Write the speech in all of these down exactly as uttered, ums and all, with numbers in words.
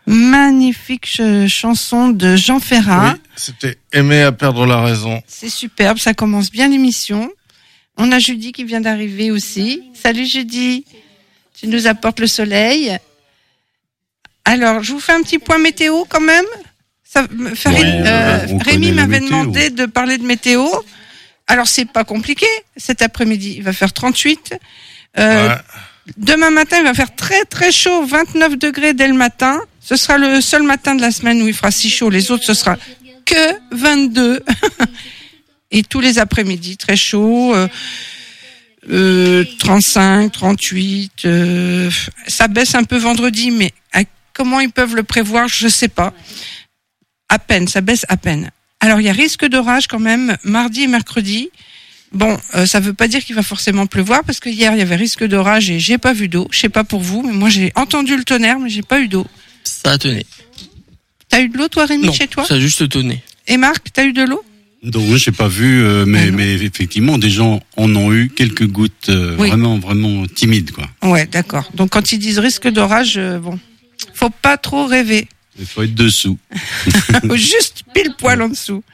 Magnifique ch- chanson de Jean Ferrat. Oui, c'était Aimer à perdre la raison. C'est superbe, ça commence bien l'émission. On a Judy qui vient d'arriver aussi. Salut Judy, tu nous apportes le soleil. Alors, je vous fais un petit point météo quand même. Ça, Farid, Oui, euh, on Rémi connaît la m'avait météo. demandé de parler de météo. Alors, c'est pas compliqué. Cet après-midi, il va faire trente-huit. Euh, Ouais. Demain matin, il va faire très très chaud, vingt-neuf degrés dès le matin. Ce sera le seul matin de la semaine où il fera si chaud. Les autres, ce sera que vingt-deux. Et tous les après-midi, très chaud. Euh, euh, trente-cinq, trente-huit. Euh, ça baisse un peu vendredi, mais à, comment ils peuvent le prévoir, je sais pas. À peine, ça baisse à peine. Alors, il y a risque d'orage quand même, mardi et mercredi. Bon, euh, ça veut pas dire qu'il va forcément pleuvoir, parce que hier, il y avait risque d'orage et j'ai pas vu d'eau. Je sais pas pour vous, mais moi, j'ai entendu le tonnerre, mais j'ai pas eu d'eau. Ça a tonné. T'as eu de l'eau, toi, Rémi, Non, chez toi? ça a juste tonné. Et Marc, t'as eu de l'eau? Donc, j'ai pas vu, euh, mais, Ah non. mais effectivement, des gens en ont eu quelques gouttes euh, Oui. vraiment, vraiment timides, quoi. Ouais, d'accord. Donc, quand ils disent risque d'orage, euh, bon, faut pas trop rêver. Il faut être dessous. Juste pile poil en dessous.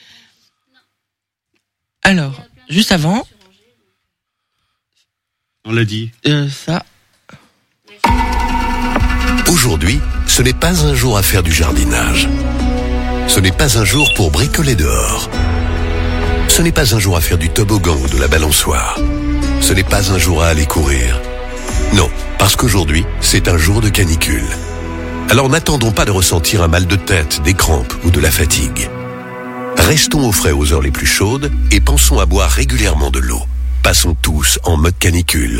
Alors, juste avant, On l'a dit. euh, ça, Aujourd'hui, ce n'est pas un jour à faire du jardinage. Ce n'est pas un jour pour bricoler dehors. Ce n'est pas un jour à faire du toboggan ou de la balançoire. Ce n'est pas un jour à aller courir. Non, parce qu'aujourd'hui, c'est un jour de canicule. Alors n'attendons pas de ressentir un mal de tête, des crampes ou de la fatigue. Restons au frais aux heures les plus chaudes et pensons à boire régulièrement de l'eau. Passons tous en mode canicule.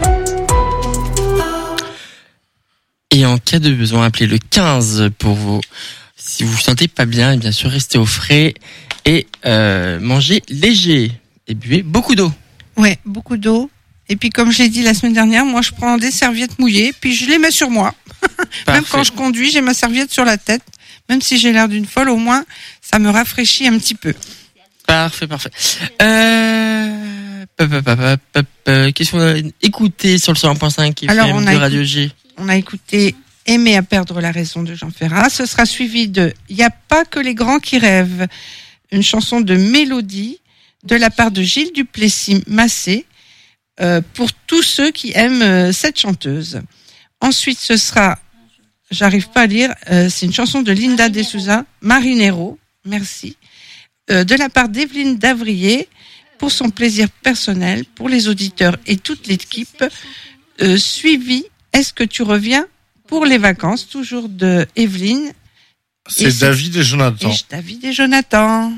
et en cas de besoin, appelez le quinze pour vous. Si vous vous sentez pas bien, et bien sûr, restez au frais et euh, mangez léger et buvez beaucoup d'eau. Ouais, beaucoup d'eau. Et puis, comme je l'ai dit la semaine dernière, moi, je prends des serviettes mouillées, puis je les mets sur moi. Même quand je conduis, j'ai ma serviette sur la tête. Même si j'ai l'air d'une folle, au moins, ça me rafraîchit un petit peu. Parfait, parfait. Euh... Pop, pop, pop, pop, pop. Qu'est-ce qu'on a écouté sur le cent un point cinq Alors, on a de Radio G? On a écouté Aimer à perdre la raison de Jean Ferrat. Ce sera suivi de Il n'y a pas que les grands qui rêvent, une chanson de Mélodie de la part de Gilles Duplessis-Massé, euh, pour tous ceux qui aiment euh, cette chanteuse. Ensuite, ce sera, j'arrive pas à lire, euh, c'est une chanson de Linda De Souza, Marinero, merci, euh, de la part d'Evelyne Davrier, pour son plaisir personnel, pour les auditeurs et toute l'équipe, euh, suivi, est-ce que tu reviens pour les vacances, toujours de Evelyne. C'est Et c'est- David et Jonathan. Et je- David et Jonathan.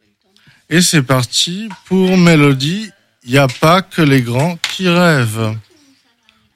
Et c'est parti pour Mélodie. Il n'y a pas que les grands qui rêvent.